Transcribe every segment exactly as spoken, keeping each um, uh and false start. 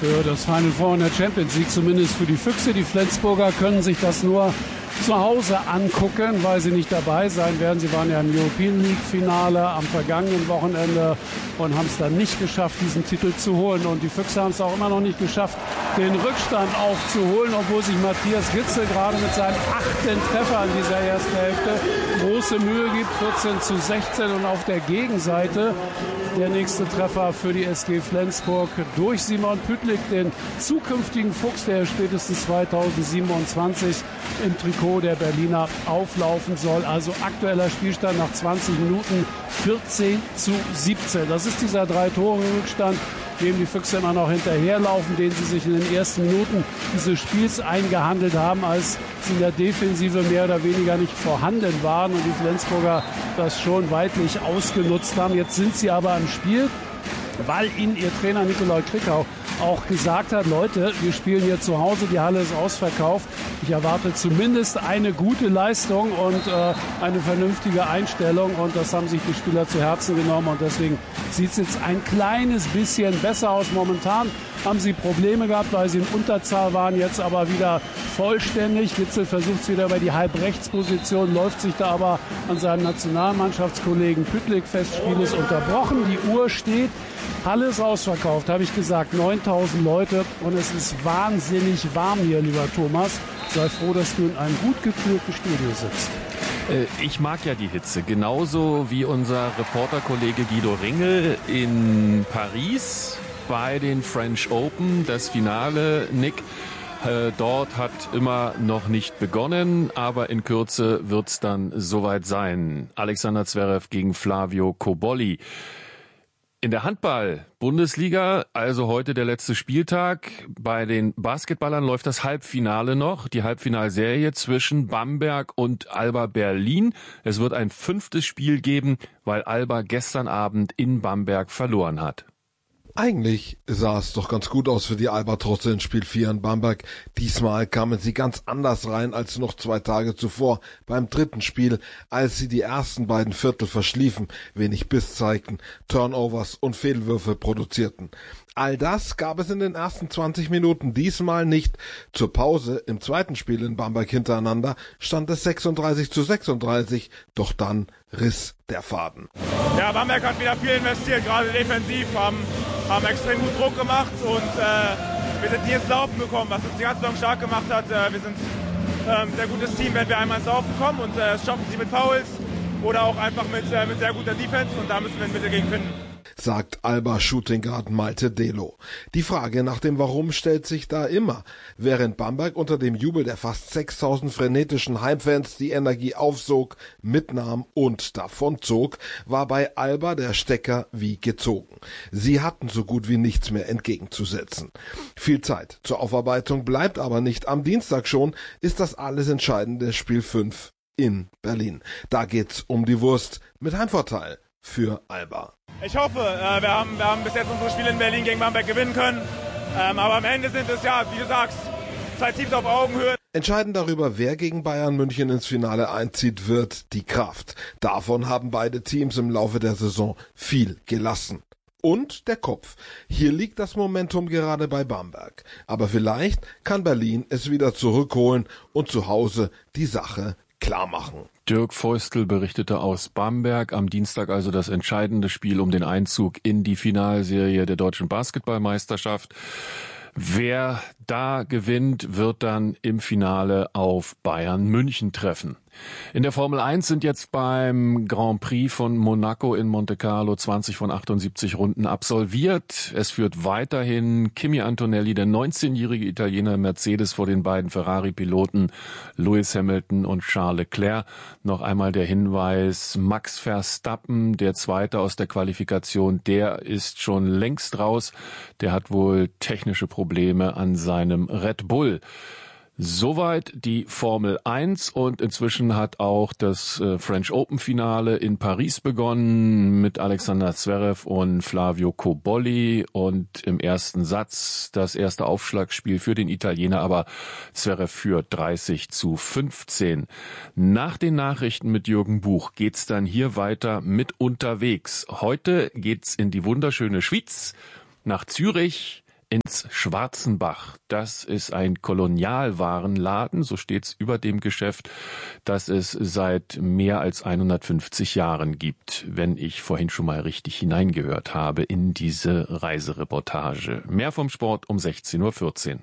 für das Final Four in der Champions League, zumindest für die Füchse. Die Flensburger können sich das nur zu Hause angucken, weil sie nicht dabei sein werden. Sie waren ja im European League Finale am vergangenen Wochenende und haben es dann nicht geschafft, diesen Titel zu holen. Und die Füchse haben es auch immer noch nicht geschafft, den Rückstand aufzuholen, obwohl sich Matthias Gitzel gerade mit seinem achten Treffer in dieser ersten Hälfte große Mühe gibt. vierzehn zu sechzehn und auf der Gegenseite der nächste Treffer für die S G Flensburg durch Simon Püttlik, den zukünftigen Fuchs, der spätestens zweitausendsiebenundzwanzig im Trikot der Berliner auflaufen soll. Also aktueller Spielstand nach zwanzig Minuten vierzehn zu siebzehn. Das ist dieser Drei-Tore-Rückstand, dem die Füchse immer noch hinterherlaufen, den sie sich in den ersten Minuten dieses Spiels eingehandelt haben, als sie in der Defensive mehr oder weniger nicht vorhanden waren und die Flensburger das schon weitlich ausgenutzt haben. Jetzt sind sie aber im Spiel, weil ihnen ihr Trainer Nikolai Krickau auch gesagt hat, Leute, wir spielen hier zu Hause, die Halle ist ausverkauft. Ich erwarte zumindest eine gute Leistung und äh, eine vernünftige Einstellung und das haben sich die Spieler zu Herzen genommen und deswegen sieht es jetzt ein kleines bisschen besser aus. Momentan haben sie Probleme gehabt, weil sie in Unterzahl waren, jetzt aber wieder vollständig. Witzel versucht es wieder über die Halbrechtsposition, läuft sich da aber an seinem Nationalmannschaftskollegen Püttlik fest. Spiel ist unterbrochen, die Uhr steht. Halle ist ausverkauft, habe ich gesagt, neuntausend Leute und es ist wahnsinnig warm hier, lieber Thomas. Sei froh, dass du in einem gut gekühlten Studio sitzt. Ich mag ja die Hitze, genauso wie unser Reporterkollege Guido Ringel in Paris bei den French Open. Das Finale, Nick, äh, dort hat immer noch nicht begonnen, aber in Kürze wird's dann soweit sein. Alexander Zverev gegen Flavio Cobolli. In der Handball-Bundesliga, also heute der letzte Spieltag, bei den Basketballern läuft das Halbfinale noch, die Halbfinalserie zwischen Bamberg und Alba Berlin. Es wird ein fünftes Spiel geben, weil Alba gestern Abend in Bamberg verloren hat. Eigentlich sah es doch ganz gut aus für die Albatrosse in Spiel vier in Bamberg. Diesmal kamen sie ganz anders rein als noch zwei Tage zuvor beim dritten Spiel, als sie die ersten beiden Viertel verschliefen, wenig Biss zeigten, Turnovers und Fehlwürfe produzierten. All das gab es in den ersten zwanzig Minuten diesmal nicht. Zur Pause im zweiten Spiel in Bamberg hintereinander stand es sechsunddreißig zu sechsunddreißig, doch dann riss der Faden. Ja, Bamberg hat wieder viel investiert, gerade defensiv, haben, haben extrem gut Druck gemacht und äh, wir sind nie ins Laufen gekommen, was uns die ganze Saison stark gemacht hat. Äh, wir sind äh, ein sehr gutes Team, wenn wir einmal ins Laufen kommen und äh, das schaffen sie mit Fouls oder auch einfach mit, äh, mit sehr guter Defense und da müssen wir ein Mittel gegen finden. Sagt Alba Shooting Guard Malte Delo. Die Frage nach dem Warum stellt sich da immer. Während Bamberg unter dem Jubel der fast sechstausend frenetischen Heimfans die Energie aufsog, mitnahm und davonzog, war bei Alba der Stecker wie gezogen. Sie hatten so gut wie nichts mehr entgegenzusetzen. Viel Zeit zur Aufarbeitung bleibt aber nicht. Am Dienstag schon ist das alles entscheidende Spiel fünf in Berlin. Da geht's um die Wurst mit Heimvorteil für Alba. Ich hoffe, äh, wir, haben, wir haben bis jetzt unsere Spiele in Berlin gegen Bamberg gewinnen können. Ähm, aber am Ende sind es, ja, wie du sagst, zwei Teams auf Augenhöhe. Entscheidend darüber, wer gegen Bayern München ins Finale einzieht, wird die Kraft. Davon haben beide Teams im Laufe der Saison viel gelassen. Und der Kopf. Hier liegt das Momentum gerade bei Bamberg. Aber vielleicht kann Berlin es wieder zurückholen und zu Hause die Sache klar machen. Dirk Feustel berichtete aus Bamberg. Am Dienstag also das entscheidende Spiel um den Einzug in die Finalserie der deutschen Basketballmeisterschaft. Wer da gewinnt, wird dann im Finale auf Bayern München treffen. In der Formel eins sind jetzt beim Grand Prix von Monaco in Monte Carlo zwanzig von achtundsiebzig Runden absolviert. Es führt weiterhin Kimi Antonelli, der neunzehnjährige Italiener Mercedes, vor den beiden Ferrari-Piloten Lewis Hamilton und Charles Leclerc. Noch einmal der Hinweis, Max Verstappen, der Zweite aus der Qualifikation, der ist schon längst raus. Der hat wohl technische Probleme an seinem Red Bull. Soweit die Formel eins und inzwischen hat auch das äh, French Open Finale in Paris begonnen mit Alexander Zverev und Flavio Cobolli und im ersten Satz das erste Aufschlagspiel für den Italiener, aber Zverev führt dreißig zu fünfzehn. Nach den Nachrichten mit Jürgen Buch geht's dann hier weiter mit Unterwegs. Heute geht's in die wunderschöne Schwyz, nach Zürich, ins Schwarzenbach. Das ist ein Kolonialwarenladen, so steht's über dem Geschäft, das es seit mehr als hundertfünfzig Jahren gibt, wenn ich vorhin schon mal richtig hineingehört habe in diese Reisereportage. Mehr vom Sport um sechzehn Uhr vierzehn.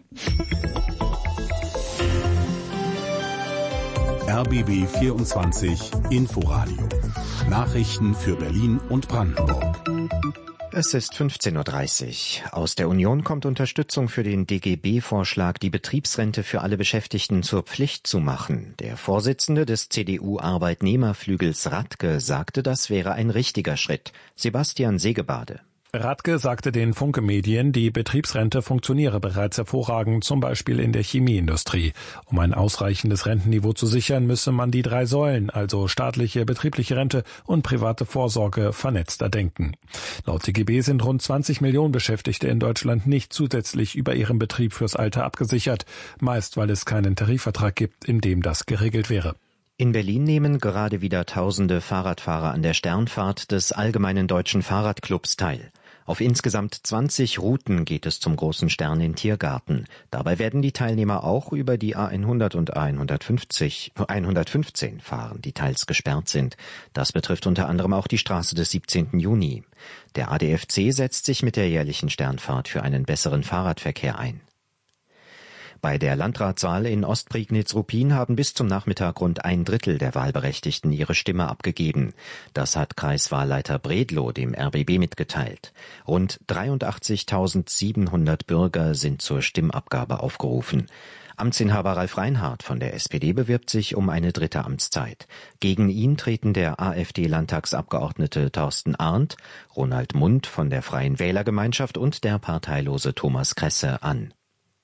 R B B vierundzwanzig Inforadio. Nachrichten für Berlin und Brandenburg. Es ist fünfzehn Uhr dreißig. Aus der Union kommt Unterstützung für den D G B-Vorschlag, die Betriebsrente für alle Beschäftigten zur Pflicht zu machen. Der Vorsitzende des C D U-Arbeitnehmerflügels Radke sagte, das wäre ein richtiger Schritt. Sebastian Segebade. Radke sagte den Funke-Medien, die Betriebsrente funktioniere bereits hervorragend, zum Beispiel in der Chemieindustrie. Um ein ausreichendes Rentenniveau zu sichern, müsse man die drei Säulen, also staatliche, betriebliche Rente und private Vorsorge, vernetzter denken. Laut D G B sind rund zwanzig Millionen Beschäftigte in Deutschland nicht zusätzlich über ihrem Betrieb fürs Alter abgesichert, meist weil es keinen Tarifvertrag gibt, in dem das geregelt wäre. In Berlin nehmen gerade wieder tausende Fahrradfahrer an der Sternfahrt des Allgemeinen Deutschen Fahrradclubs teil. Auf insgesamt zwanzig Routen geht es zum Großen Stern in Tiergarten. Dabei werden die Teilnehmer auch über die A hundert und A hundertfünfzehn fahren, die teils gesperrt sind. Das betrifft unter anderem auch die Straße des siebzehnten Juni. Der A D F C setzt sich mit der jährlichen Sternfahrt für einen besseren Fahrradverkehr ein. Bei der Landratswahl in Ostprignitz-Ruppin haben bis zum Nachmittag rund ein Drittel der Wahlberechtigten ihre Stimme abgegeben. Das hat Kreiswahlleiter Bredlow dem R B B mitgeteilt. Rund dreiundachtzigtausendsiebenhundert Bürger sind zur Stimmabgabe aufgerufen. Amtsinhaber Ralf Reinhardt von der S P D bewirbt sich um eine dritte Amtszeit. Gegen ihn treten der AfD-Landtagsabgeordnete Thorsten Arndt, Ronald Mundt von der Freien Wählergemeinschaft und der parteilose Thomas Kresse an.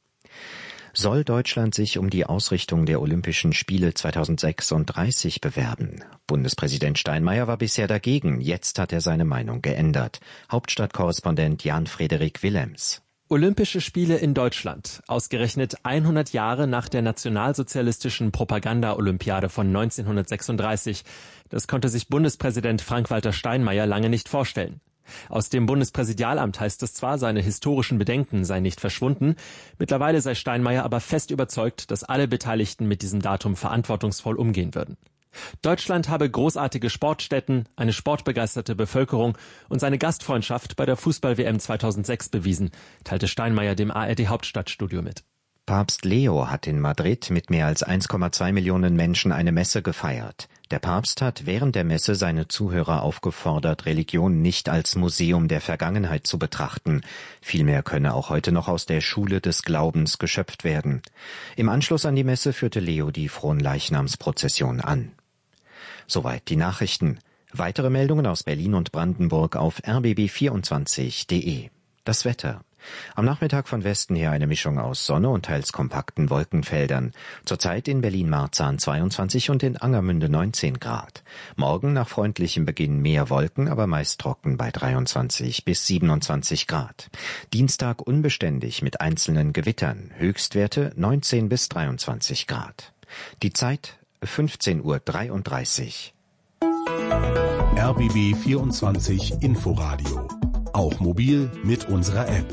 Soll Deutschland sich um die Ausrichtung der Olympischen Spiele zweitausendsechsunddreißig bewerben? Bundespräsident Steinmeier war bisher dagegen. Jetzt hat er seine Meinung geändert. Hauptstadtkorrespondent Jan-Frederik Willems. Olympische Spiele in Deutschland, ausgerechnet hundert Jahre nach der nationalsozialistischen Propaganda-Olympiade von neunzehnhundertsechsunddreißig. Das konnte sich Bundespräsident Frank-Walter Steinmeier lange nicht vorstellen. Aus dem Bundespräsidialamt heißt es zwar, seine historischen Bedenken seien nicht verschwunden, mittlerweile sei Steinmeier aber fest überzeugt, dass alle Beteiligten mit diesem Datum verantwortungsvoll umgehen würden. Deutschland habe großartige Sportstätten, eine sportbegeisterte Bevölkerung und seine Gastfreundschaft bei der Fußball-W M zweitausendsechs bewiesen, teilte Steinmeier dem A R D-Hauptstadtstudio mit. Papst Leo hat in Madrid mit mehr als eins Komma zwei Millionen Menschen eine Messe gefeiert. Der Papst hat während der Messe seine Zuhörer aufgefordert, Religion nicht als Museum der Vergangenheit zu betrachten. Vielmehr könne auch heute noch aus der Schule des Glaubens geschöpft werden. Im Anschluss an die Messe führte Leo die Fronleichnamsprozession an. Soweit die Nachrichten. Weitere Meldungen aus Berlin und Brandenburg auf r b b vierundzwanzig punkt d e. Das Wetter. Am Nachmittag von Westen her eine Mischung aus Sonne und teils kompakten Wolkenfeldern. Zurzeit in Berlin-Marzahn zweiundzwanzig und in Angermünde neunzehn Grad. Morgen nach freundlichem Beginn mehr Wolken, aber meist trocken bei dreiundzwanzig bis siebenundzwanzig Grad. Dienstag unbeständig mit einzelnen Gewittern. Höchstwerte neunzehn bis dreiundzwanzig Grad. Die Zeit fünfzehn Uhr dreiunddreißig. R B B vierundzwanzig Inforadio. Auch mobil mit unserer App.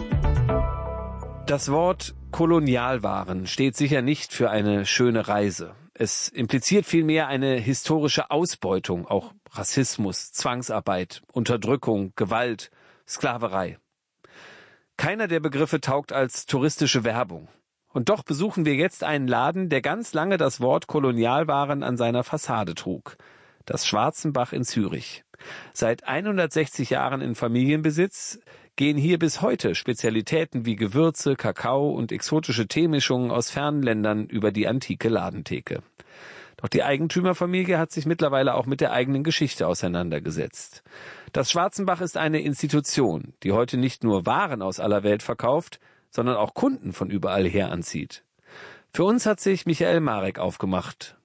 Das Wort Kolonialwaren steht sicher nicht für eine schöne Reise. Es impliziert vielmehr eine historische Ausbeutung, auch Rassismus, Zwangsarbeit, Unterdrückung, Gewalt, Sklaverei. Keiner der Begriffe taugt als touristische Werbung. Und doch besuchen wir jetzt einen Laden, der ganz lange das Wort Kolonialwaren an seiner Fassade trug. Das Schwarzenbach in Zürich. Seit hundertsechzig Jahren in Familienbesitz gehen hier bis heute Spezialitäten wie Gewürze, Kakao und exotische Teemischungen aus fernen Ländern über die antike Ladentheke. Doch die Eigentümerfamilie hat sich mittlerweile auch mit der eigenen Geschichte auseinandergesetzt. Das Schwarzenbach ist eine Institution, die heute nicht nur Waren aus aller Welt verkauft, sondern auch Kunden von überall her anzieht. Für uns hat sich Michael Marek aufgemacht.